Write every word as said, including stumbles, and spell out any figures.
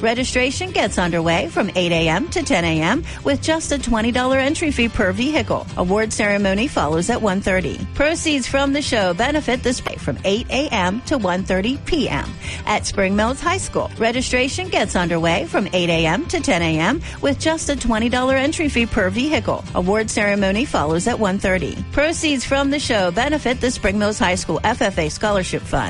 Registration gets underway from eight a.m. to ten a.m. with just a twenty dollars entry fee per vehicle. Award ceremony follows at one thirty. Proceeds from the show benefit this day from eight a.m. to one thirty p.m. at Spring Mills High School. Registration gets underway from eight a.m. to ten a.m. with just a twenty dollars entry fee per vehicle. Award ceremony follows at one thirty. Proceeds from the show benefit the Spring Mills High School F F A Scholarship Fund.